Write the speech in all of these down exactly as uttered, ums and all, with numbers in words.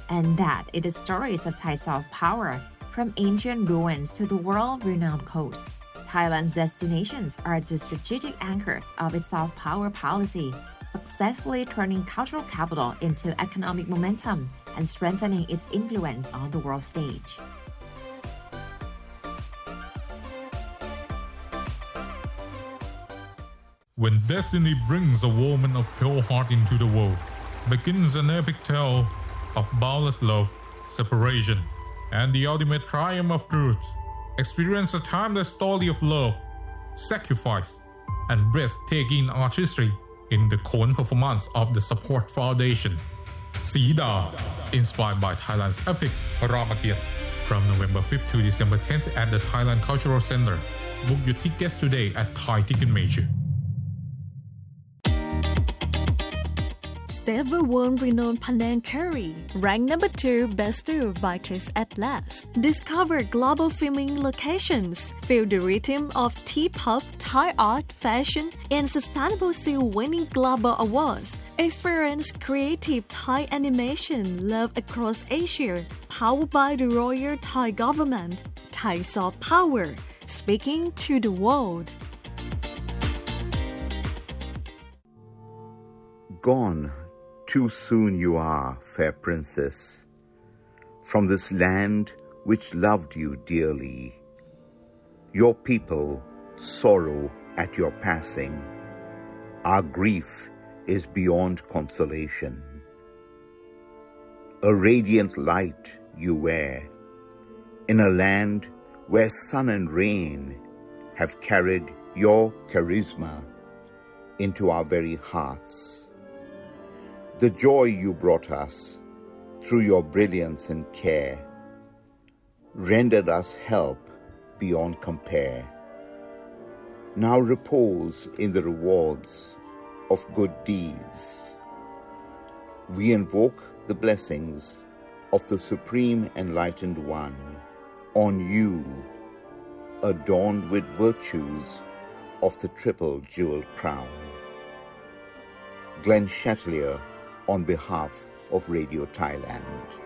and that it is stories of Thai soft power, from ancient ruins to the world-renowned coast. Thailand's destinations are the strategic anchors of its soft power policy, successfully turning cultural capital into economic momentum and strengthening its influence on the world stage. When destiny brings a woman of pure heart into the world, begins an epic tale of boundless love, separation, and the ultimate triumph of truth. Experience a timeless story of love, sacrifice, and breathtaking artistry in the Khon performance of the Support Foundation. Sida, inspired by Thailand's epic Ramakiat, from November fifth to December tenth at the Thailand Cultural Center. Book your tickets today at Thai Ticket Major. Save the world-renowned Panang Curry, ranked number two best stew by Taste Atlas. Discover global filming locations. Feel the rhythm of T-pop, Thai art, fashion, and sustainable seal winning global awards. Experience creative Thai animation loved across Asia. Powered by the Royal Thai Government. Thai soft power, speaking to the world. Gone. Too soon you are, fair princess, from this land which loved you dearly. Your people sorrow at your passing. Our grief is beyond consolation. A radiant light you wear, in a land where sun and rain have carried your charisma into our very hearts. The joy you brought us through your brilliance and care rendered us help beyond compare. Now repose in the rewards of good deeds. We invoke the blessings of the Supreme Enlightened One on you, adorned with virtues of the triple jeweled crown. Glenn Chatelier, on behalf of Radio Thailand.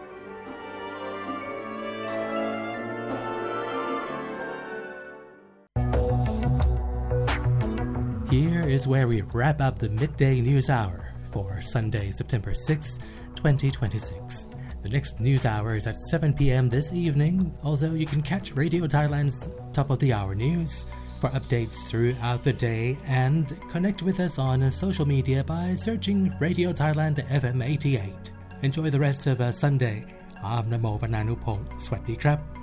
Here is where we wrap up the midday news hour for Sunday, September sixth, twenty twenty-six. The next news hour is at seven p.m. this evening, although you can catch Radio Thailand's top of the hour news for updates throughout the day, and connect with us on social media by searching Radio Thailand F M eighty-eight. Enjoy the rest of a Sunday. I'm Namo Vananupong. Swadee krap.